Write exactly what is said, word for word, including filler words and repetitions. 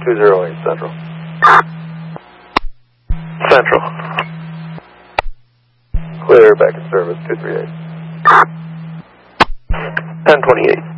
two zero eight Central. Central. Clear, back in service, two three eight. ten twenty-eight.